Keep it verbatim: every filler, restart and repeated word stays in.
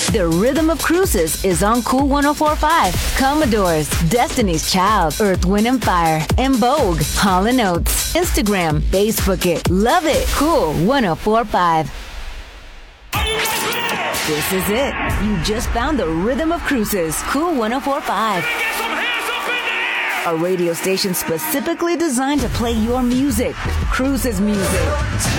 The Rhythm of Cruises is on Cool ten forty-five. Commodores, Destiny's Child, Earth, Wind and Fire, and Vogue. Hall and Oates. Instagram, Facebook it. Love it. Cool ten forty-five. This is it. You just found the Rhythm of Cruises. Cool ten forty-five. A radio station specifically designed to play your music. Cruises music.